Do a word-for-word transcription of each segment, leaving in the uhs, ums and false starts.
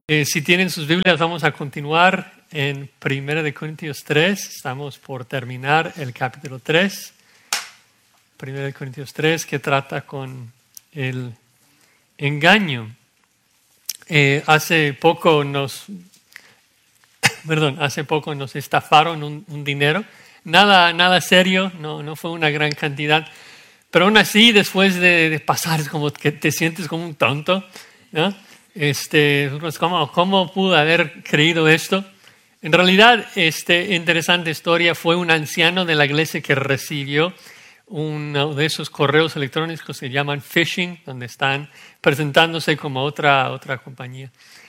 Eh, si tienen sus Biblias, vamos a continuar en Primera de Corintios tres. Estamos por terminar el capítulo tres. Primera de Corintios tres, que trata con el engaño. Eh, hace poco nos, perdón, hace poco nos estafaron un, un dinero. Nada, nada serio, no, no fue una gran cantidad. Pero aún así, después de, de pasar, es como que te sientes como un tonto, ¿no? Este, ¿cómo, ¿Cómo pude haber creído esto? En realidad, este interesante historia fue un anciano de la iglesia que recibió uno de esos correos electrónicos que se llaman phishing, donde están presentándose como otra, otra compañía.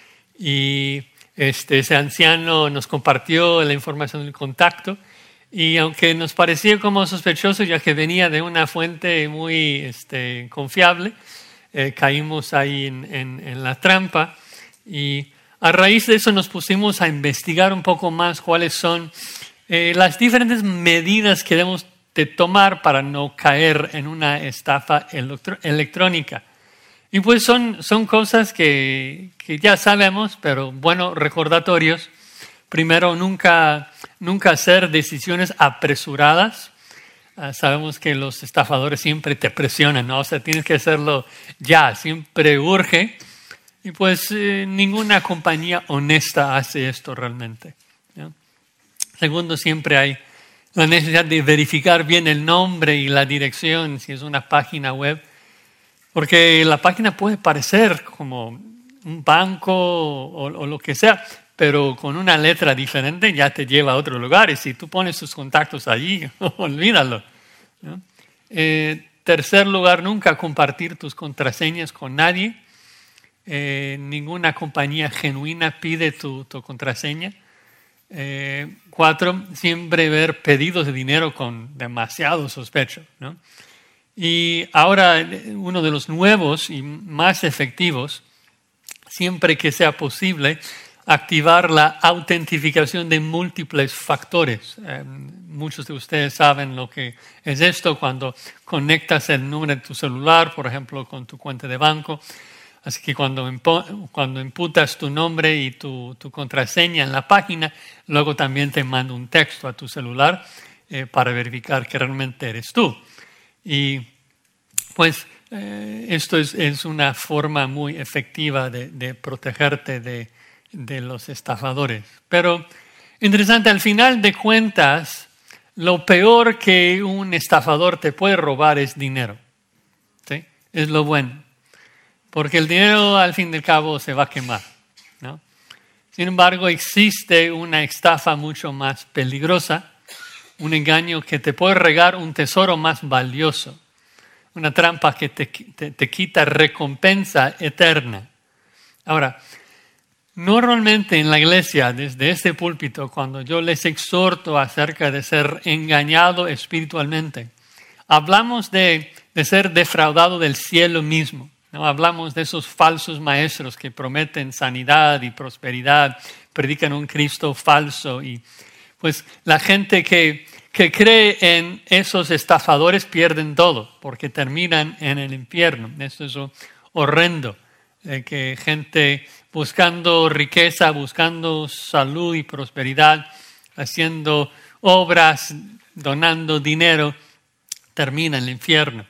Y este, ese anciano nos compartió la información del contacto. Y aunque nos parecía como sospechoso, ya que venía de una fuente muy este, confiable, eh, caímos ahí en, en, en la trampa. Y a raíz de eso nos pusimos a investigar un poco más cuáles son eh, las diferentes medidas que debemos de tomar para no caer en una estafa electro- electrónica. Y pues son, son cosas que, que ya sabemos, pero bueno, recordatorios. Primero, nunca, nunca hacer decisiones apresuradas. Uh, sabemos que los estafadores siempre te presionan, ¿no? O sea, tienes que hacerlo ya, siempre urge. Y pues eh, ninguna compañía honesta hace esto realmente, ¿no? Segundo, siempre hay la necesidad de verificar bien el nombre y la dirección, si es una página web. Porque la página puede parecer como un banco o, o lo que sea, pero con una letra diferente ya te lleva a otro lugar. Y si tú pones tus contactos allí, olvídalo, ¿no? Eh, tercer lugar, nunca compartir tus contraseñas con nadie. Eh, ninguna compañía genuina pide tu, tu contraseña. Eh, cuatro, siempre ver pedidos de dinero con demasiado sospecho, ¿no? Y ahora uno de los nuevos y más efectivos, siempre que sea posible, activar la autentificación de múltiples factores. Eh, muchos de ustedes saben lo que es esto cuando conectas el número de tu celular, por ejemplo, con tu cuenta de banco. Así que cuando, impo- cuando imputas tu nombre y tu, tu contraseña en la página, luego también te manda un texto a tu celular eh, para verificar que realmente eres tú. Y pues eh, esto es, es una forma muy efectiva de, de protegerte de, de los estafadores. Pero interesante, al final de cuentas, lo peor que un estafador te puede robar es dinero, ¿sí? Es lo bueno. Porque el dinero al fin y al cabo se va a quemar, ¿no? Sin embargo, existe una estafa mucho más peligrosa, un engaño que te puede regalar un tesoro más valioso, una trampa que te, te, te quita recompensa eterna. Ahora, normalmente en la iglesia, desde este púlpito, cuando yo les exhorto acerca de ser engañado espiritualmente, hablamos de, de ser defraudado del cielo mismo, ¿no? Hablamos de esos falsos maestros que prometen sanidad y prosperidad, predican un Cristo falso y pues la gente que, que cree en esos estafadores pierden todo porque terminan en el infierno. Esto es horrendo, eh, que gente buscando riqueza, buscando salud y prosperidad, haciendo obras, donando dinero, termina en el infierno.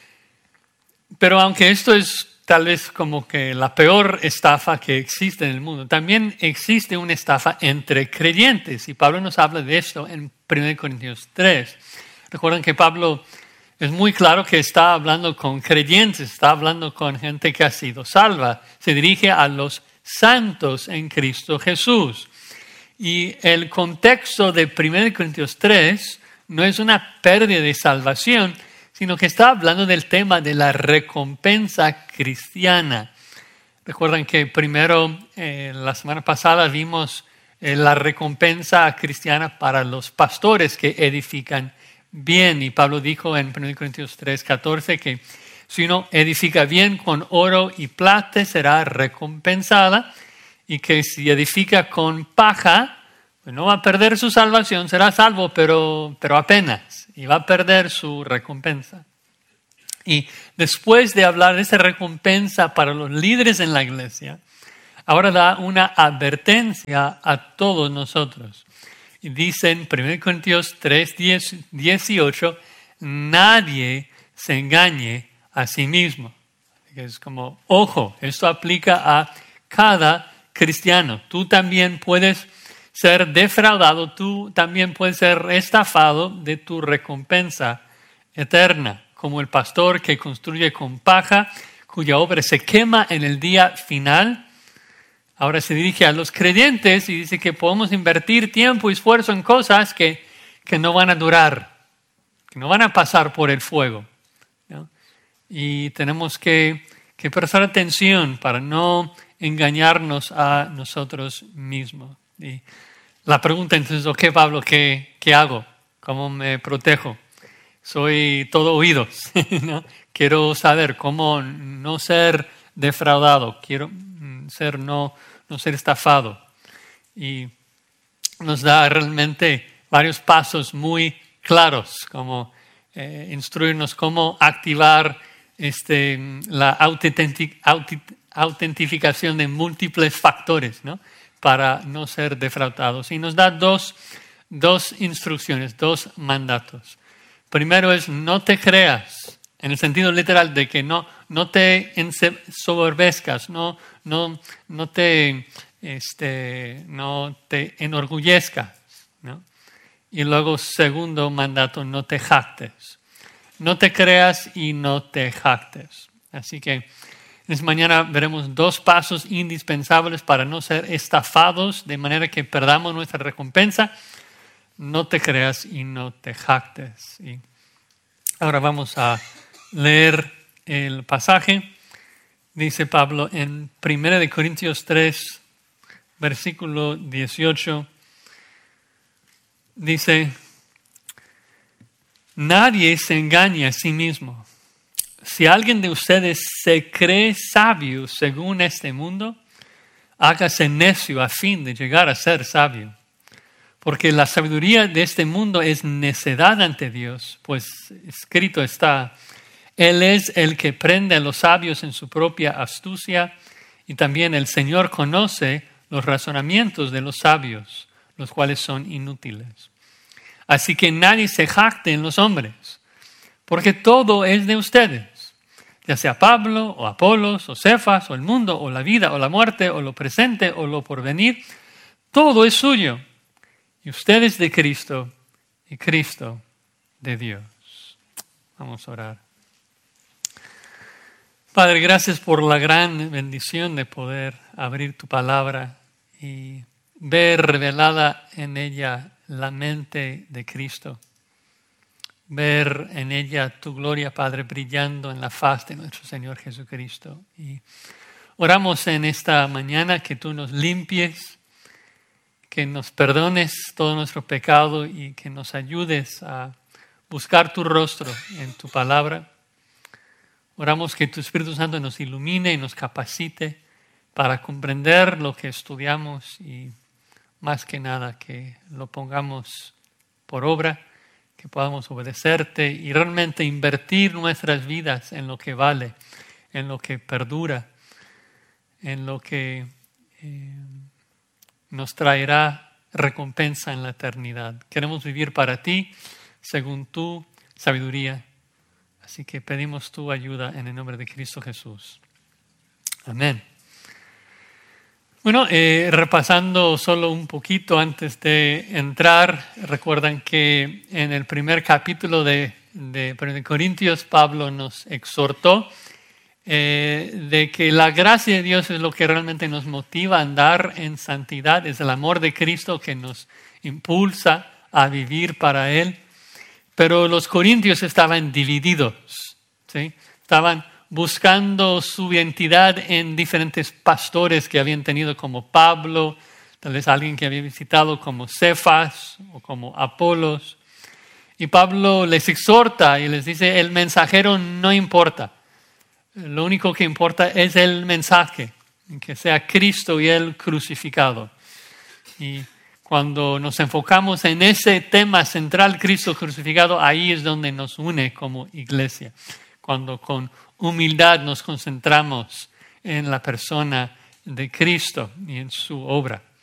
Pero aunque esto es tal vez como que la peor estafa que existe en el mundo, también existe una estafa entre creyentes. Y Pablo nos habla de esto en Primera Corintios tres. Recuerden que Pablo es muy claro que está hablando con creyentes, está hablando con gente que ha sido salva. Se dirige a los santos en Cristo Jesús. Y el contexto de Primera Corintios tres no es una pérdida de salvación, sino que está hablando del tema de la recompensa cristiana. Recuerdan que primero, eh, la semana pasada vimos eh, la recompensa cristiana para los pastores que edifican bien. Y Pablo dijo en Primera Corintios tres, catorce que si uno edifica bien con oro y plata será recompensada, y que si edifica con paja, pues no va a perder su salvación, será salvo, pero, pero apenas, y va a perder su recompensa. Y después de hablar de esa recompensa para los líderes en la iglesia, ahora da una advertencia a todos nosotros. Y dice en primera Corintios tres, dieciocho, nadie se engañe a sí mismo. Es como, ojo, esto aplica a cada cristiano. Tú también puedes ser defraudado, tú también puedes ser estafado de tu recompensa eterna, como el pastor que construye con paja, cuya obra se quema en el día final. Ahora se dirige a los creyentes y dice que podemos invertir tiempo y esfuerzo en cosas que, que no van a durar, que no van a pasar por el fuego, ¿no? Y tenemos que, que prestar atención para no engañarnos a nosotros mismos. Y la pregunta entonces, ¿qué, Pablo? ¿Qué, qué hago? ¿Cómo me protejo? Soy todo oídos, ¿no? Quiero saber cómo no ser defraudado, quiero ser no, no ser estafado. Y nos da realmente varios pasos muy claros, como eh, instruirnos cómo activar este, la autentic, autent, autentificación de múltiples factores, ¿no? Para no ser defraudados. Y nos da dos, dos instrucciones, dos mandatos. Primero es no te creas, en el sentido literal de que no, no te ensoberbezcas, no, no, no, te, este, no te enorgullezcas, ¿no? Y luego, segundo mandato, no te jactes. No te creas y no te jactes. Así que esta mañana veremos dos pasos indispensables para no ser estafados de manera que perdamos nuestra recompensa. No te creas y no te jactes. Y ahora vamos a leer el pasaje. Dice Pablo en primera de Corintios tres, versículo dieciocho. Dice, nadie se engaña a sí mismo. Si alguien de ustedes se cree sabio según este mundo, hágase necio a fin de llegar a ser sabio. Porque la sabiduría de este mundo es necedad ante Dios, pues escrito está, Él es el que prende a los sabios en su propia astucia, y también el Señor conoce los razonamientos de los sabios, los cuales son inútiles. Así que nadie se jacte en los hombres, porque todo es de ustedes, ya sea Pablo, o Apolos, o Cefas, o el mundo, o la vida, o la muerte, o lo presente, o lo porvenir, todo es suyo. Y ustedes de Cristo, y Cristo de Dios. Vamos a orar. Padre, gracias por la gran bendición de poder abrir tu palabra y ver revelada en ella la mente de Cristo. Ver en ella tu gloria, Padre, brillando en la faz de nuestro Señor Jesucristo. Y oramos en esta mañana que tú nos limpies, que nos perdones todo nuestro pecado y que nos ayudes a buscar tu rostro en tu palabra. Oramos que tu Espíritu Santo nos ilumine y nos capacite para comprender lo que estudiamos y más que nada que lo pongamos por obra, que podamos obedecerte y realmente invertir nuestras vidas en lo que vale, en lo que perdura, en lo que eh, nos traerá recompensa en la eternidad. Queremos vivir para ti según tu sabiduría. Así que pedimos tu ayuda en el nombre de Cristo Jesús. Amén. Bueno, eh, repasando solo un poquito antes de entrar, recuerdan que en el primer capítulo de, de, de Corintios, Pablo nos exhortó eh, de que la gracia de Dios es lo que realmente nos motiva a andar en santidad, es el amor de Cristo que nos impulsa a vivir para Él. Pero los corintios estaban divididos, ¿sí? Estaban buscando su identidad en diferentes pastores que habían tenido como Pablo, tal vez alguien que había visitado como Cefas o como Apolos. Y Pablo les exhorta y les dice, el mensajero no importa. Lo único que importa es el mensaje, que sea Cristo y Él crucificado. Y cuando nos enfocamos en ese tema central, Cristo crucificado, ahí es donde nos une como iglesia. Cuando con humildad nos concentramos en la persona de Cristo y en su obra.